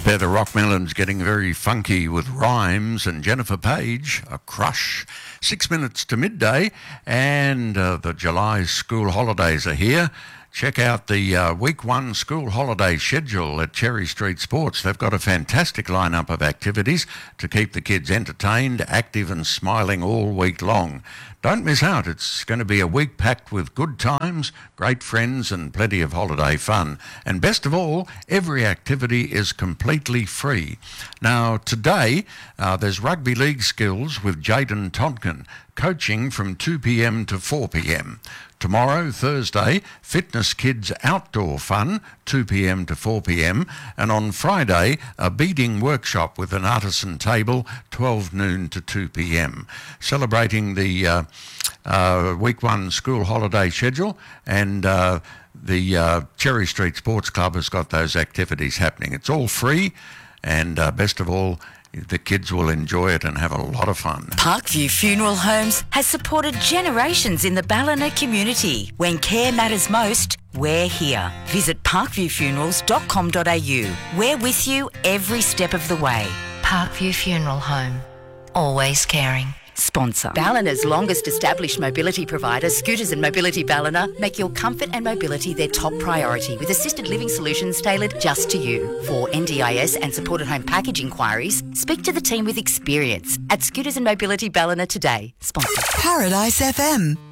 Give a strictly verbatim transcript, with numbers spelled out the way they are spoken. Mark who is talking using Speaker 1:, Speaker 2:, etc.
Speaker 1: there, the Rockmelons getting very funky with rhymes, and Jennifer Page, A Crush. Six minutes to midday, and uh, the July school holidays are here. Check out the uh, week one school holiday schedule at Cherry Street Sports. They've got a fantastic lineup of activities to keep the kids entertained, active and smiling all week long. Don't miss out. It's going to be a week packed with good times, great friends and plenty of holiday fun. And best of all, every activity is completely free. Now, today, uh, there's rugby league skills with Jaden Tonkin, coaching from two p.m. to four p.m. Tomorrow, Thursday, Fitness Kids Outdoor Fun, two p.m. to four p.m. And on Friday, a beading workshop with an artisan table, twelve noon to two p.m. Celebrating the uh, uh, week one school holiday schedule, and uh, the uh, Cherry Street Sports Club has got those activities happening. It's all free, and uh, best of all, the kids will enjoy it and have a lot of fun.
Speaker 2: Parkview Funeral Homes has supported generations in the Ballina community. When care matters most, we're here. Visit parkview funerals dot com dot a u. We're with you every step of the way.
Speaker 3: Parkview Funeral Home. Always caring.
Speaker 2: Sponsor. Ballina's longest established mobility provider, Scooters and Mobility Ballina, make your comfort and mobility their top priority with assisted living solutions tailored just to you. For N D I S and supported home package inquiries, speak to the team with experience at Scooters and Mobility Ballina today. Sponsor.
Speaker 4: Paradise F M.